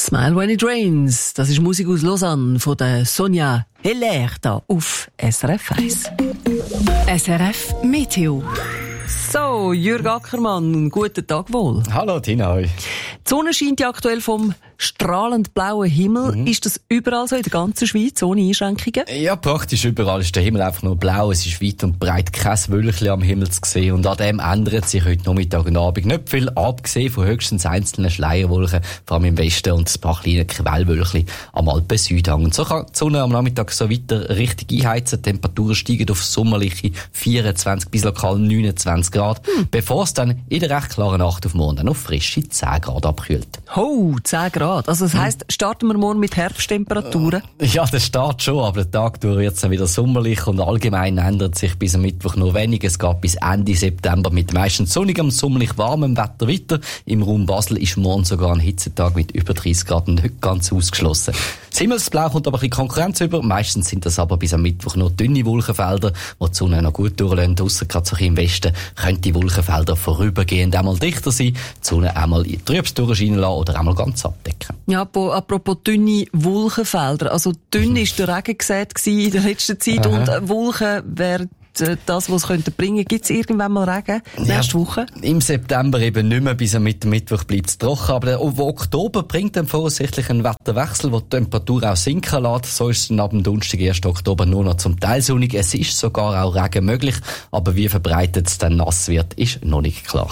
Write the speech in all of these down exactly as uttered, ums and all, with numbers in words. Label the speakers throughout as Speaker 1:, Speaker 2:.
Speaker 1: Smile When It Rains, das ist Musik aus Lausanne von der Sonja Heller da auf S R F eins.
Speaker 2: S R F Meteo.
Speaker 1: So, Jürg Ackermann, guten Tag wohl.
Speaker 3: Hallo Tina. Die
Speaker 1: Sonne scheint ja aktuell vom strahlend blauen Himmel. Mhm. Ist das überall so in der ganzen Schweiz, ohne Einschränkungen?
Speaker 3: Ja, praktisch überall ist der Himmel einfach nur blau. Es ist weit und breit kein Wölkchen am Himmel zu sehen. Und an dem ändert sich heute Nachmittag und Abend nicht viel, abgesehen von höchstens einzelnen Schleierwolken, vor allem im Westen, und ein paar kleine Quellwölkchen am Alpen Südhang. Und so kann die Sonne am Nachmittag so weiter richtig einheizen. Die Temperaturen steigen auf sommerliche vierundzwanzig bis lokal neunundzwanzig Grad, hm. bevor es dann in der recht klaren Nacht auf morgen dann auf frische zehn Grad abkühlt.
Speaker 1: Oh, zehn Grad. Also das heisst, starten wir morgen mit Herbsttemperaturen?
Speaker 3: Ja, das steht schon, aber der Tag durch wird es dann wieder sommerlich und allgemein ändert sich bis am Mittwoch nur wenig. Es geht bis Ende September mit meistens sonnigem, sommerlich warmem Wetter weiter. Im Raum Basel ist morgen sogar ein Hitzetag mit über dreißig Grad nicht ganz ausgeschlossen. Das Himmelsblau kommt aber ein bisschen Konkurrenz über. Meistens sind das aber bis am Mittwoch nur dünne Wolkenfelder, wo die Sonne noch gut durchlöhnt. Ausser gerade so im Westen können die Wolkenfelder vorübergehend einmal dichter sein, die Sonne einmal in trübes durchscheinen lassen oder einmal ganz abdecken.
Speaker 1: Ja, apropos dünne Wolkenfelder. Also dünn war der Regen gesät in der letzten Zeit. Aha. Und Wolken wäre das, was es könnte bringen. Gibt es irgendwann mal Regen nächste ja, Woche?
Speaker 3: Im September eben nicht mehr, bis am Mittwoch bleibt es trocken. Aber der Oktober bringt dann voraussichtlich einen Wetterwechsel, der die Temperatur auch sinken lässt. So ist es dann ab dem Donnerstag, ersten Oktober, nur noch zum Teil sonnig. Es ist sogar auch Regen möglich, aber wie verbreitet es dann nass wird, ist noch nicht klar.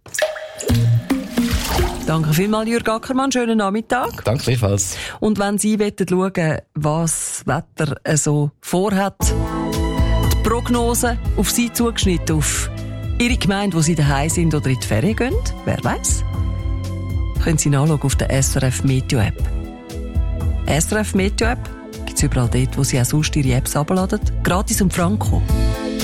Speaker 1: Danke vielmals, Jürg Ackermann. Schönen Nachmittag.
Speaker 3: Danke gleichfalls.
Speaker 1: Und wenn Sie schauen wollen, was das Wetter so vorhat, die Prognose auf Sie zugeschnitten, auf Ihre Gemeinde, wo Sie daheim sind oder in die Ferien gehen, wer weiß, können Sie nachschauen auf der S R F Meteo App. S R F Meteo App gibt es überall dort, wo Sie auch sonst Ihre Apps herunterladen. Gratis und franko.